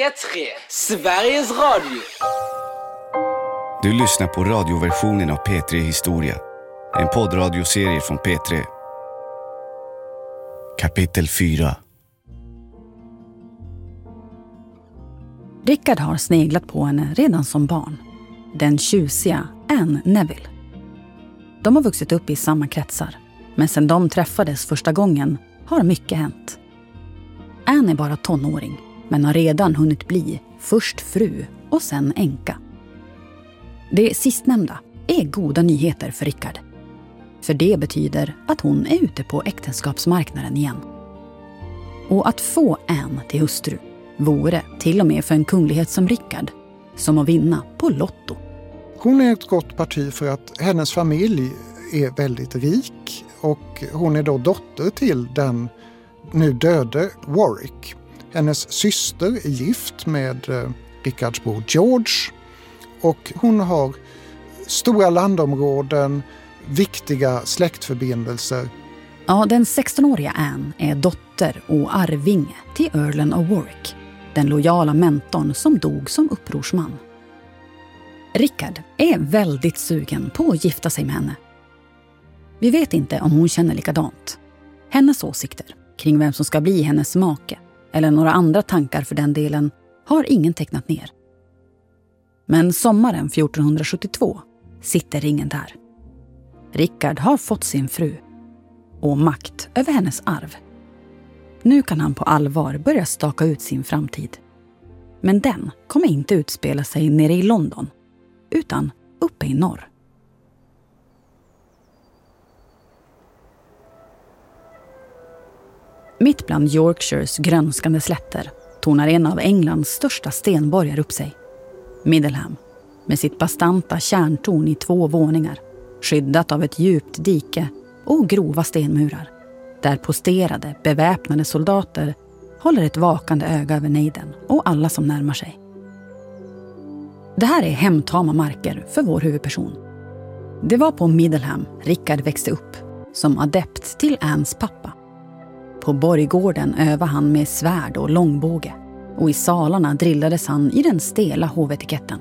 P3, Sveriges Radio. Du lyssnar på radioversionen av P3 Historia. En poddradioserie från P3. Kapitel 4. Rickard har sneglat på henne redan som barn. Den tjusiga Anne Neville. De har vuxit upp i samma kretsar. Men sedan de träffades första gången har mycket hänt. Anne är bara tonåring, men har redan hunnit bli först fru och sen änka. Det sistnämnda är goda nyheter för Rickard. För det betyder att hon är ute på äktenskapsmarknaden igen. Och att få Anne till hustru vore till och med för en kunglighet som Rickard som att vinna på Lotto. Hon är ett gott parti för att hennes familj är väldigt rik och hon är då dotter till den nu döde Warwick. Hennes syster är gift med Rickards bror George och hon har stora landområden, viktiga släktförbindelser. Ja, den 16-åriga Anne är dotter och arvinge till Earlen of Warwick, den lojala mentorn som dog som upprorsman. Rickard är väldigt sugen på att gifta sig med henne. Vi vet inte om hon känner likadant. Hennes åsikter kring vem som ska bli hennes make eller några andra tankar för den delen har ingen tecknat ner. Men sommaren 1472 sitter ringen där. Rickard har fått sin fru och makt över hennes arv. Nu kan han på allvar börja staka ut sin framtid. Men den kommer inte utspela sig nere i London, utan uppe i norr. Mitt bland Yorkshires grönskande slätter tornar en av Englands största stenborgar upp sig. Middleham, med sitt bastanta kärntorn i 2 våningar, skyddat av ett djupt dike och grova stenmurar, där posterade, beväpnade soldater håller ett vakande öga över nejden och alla som närmar sig. Det här är hemtama marker för vår huvudperson. Det var på Middleham Rickard växte upp, som adept till Annes pappa. På borggården övade han med svärd och långbåge, och i salarna drillades han i den stela hovetiketten.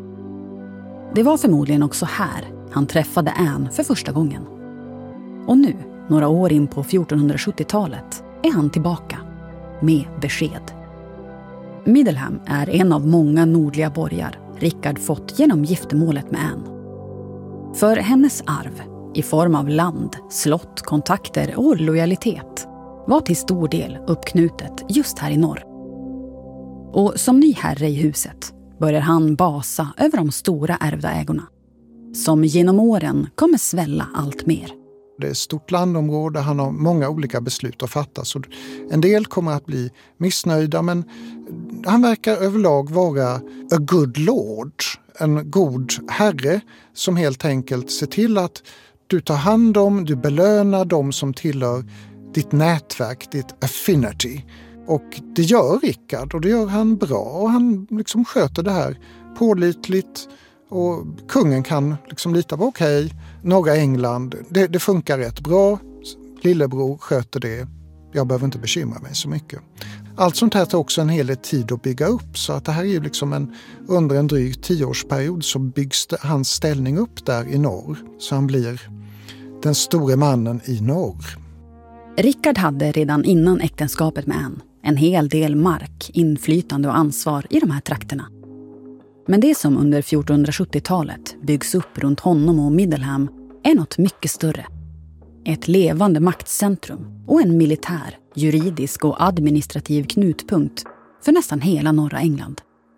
Det var förmodligen också här han träffade Anne för första gången. Och nu, några år in på 1470-talet, är han tillbaka med besked. Middleham är en av många nordliga borgar Rickard fått genom giftermålet med Anne. För hennes arv, i form av land, slott, kontakter och lojalitet, var till stor del uppknutet just här i norr. Och som ny herre i huset börjar han basa över de stora ärvda ägorna, som genom åren kommer svälla allt mer. Det är ett stort landområde, han har många olika beslut att fatta. Så en del kommer att bli missnöjda, men han verkar överlag vara a good lord, en god herre som helt enkelt ser till att du tar hand om, du belönar dem som tillhör ditt nätverk, ditt affinity. Och det gör Rickard och det gör han bra och han liksom sköter det här pålitligt. Och kungen kan liksom lita på okej, norra England, det funkar rätt bra. Lillebror sköter det, jag behöver inte bekymra mig så mycket. Allt sånt här tar också en hel del tid att bygga upp. Så att det här är ju liksom under en dryg 10-årsperiod så byggs hans ställning upp där i norr. Så han blir den store mannen i norr. Rickard hade redan innan äktenskapet med Anne en hel del mark, inflytande och ansvar i de här trakterna. Men det som under 1470-talet byggs upp runt honom och Middleham är något mycket större. Ett levande maktcentrum och en militär, juridisk och administrativ knutpunkt för nästan hela norra England.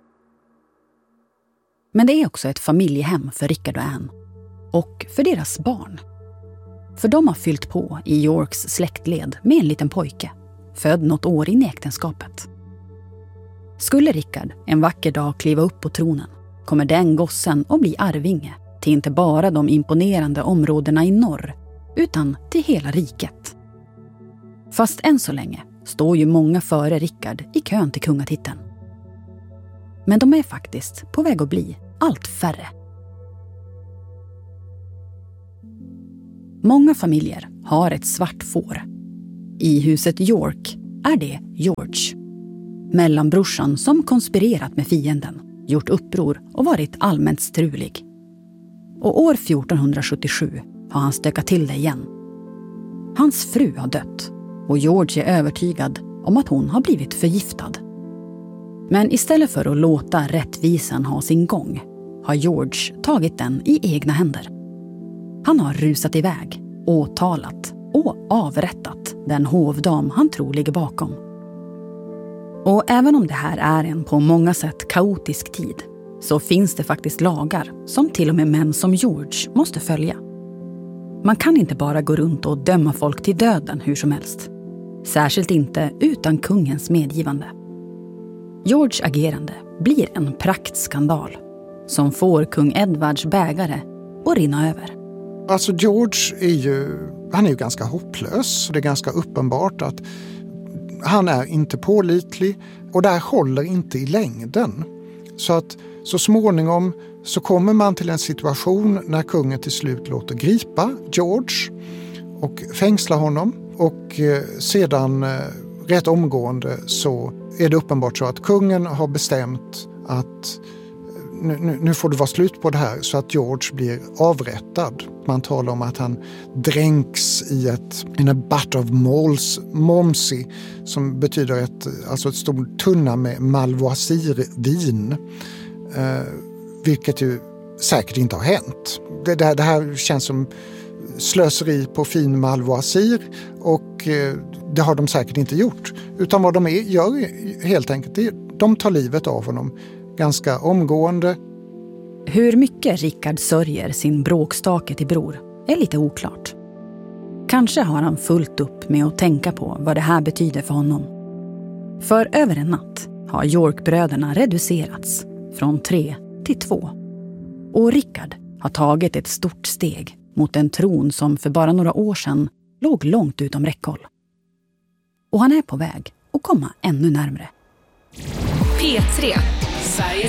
Men det är också ett familjehem för Rickard och Anne. Och för deras barn. För de har fyllt på i Yorks släktled med en liten pojke, född något år in i äktenskapet. Skulle Rickard en vacker dag kliva upp på tronen kommer den gossen att bli arvinge till inte bara de imponerande områdena i norr utan till hela riket. Fast än så länge står ju många före Rickard i kön till kungatiteln. Men de är faktiskt på väg att bli allt färre. Många familjer har ett svart får. I huset York är det George. mellanbrorsan som konspirerat med fienden, gjort uppror och varit allmänt strulig. Och år 1477 har han stökat till det igen. Hans fru har dött och George är övertygad om att hon har blivit förgiftad. Men istället för att låta rättvisan ha sin gång har George tagit den i egna händer. Han har rusat iväg, åtalat och avrättat den hovdam han tror ligger bakom. Och även om det här är en på många sätt kaotisk tid så finns det faktiskt lagar som till och med män som George måste följa. Man kan inte bara gå runt och döma folk till döden hur som helst. Särskilt inte utan kungens medgivande. George agerande blir en praktskandal som får kung Edvards bägare att rinna över. Alltså George är ju ganska hopplös. Det är ganska uppenbart att han är inte pålitlig och det här håller inte i längden. Så att så småningom så kommer man till en situation när kungen till slut låter gripa George och fängsla honom. Och sedan rätt omgående så är det uppenbart så att kungen har bestämt att nu får det vara slut på det här, så att George blir avrättad. Man talar om att han dränks i en butt of momsy, som betyder ett stor tunna med malvoisirvin, vilket ju säkert inte har hänt. Det här känns som slöseri på fin malvoisir och det har de säkert inte gjort. Utan vad de gör helt enkelt, de tar livet av honom ganska omgående. Hur mycket Rickard sörjer sin bråkstake till bror är lite oklart. Kanske har han fullt upp med att tänka på vad det här betyder för honom. För över en natt har York-bröderna reducerats från 3 till 2. Och Rickard har tagit ett stort steg mot en tron som för bara några år sedan låg långt utom räckhåll. Och han är på väg att komma ännu närmare. P3, Sverige.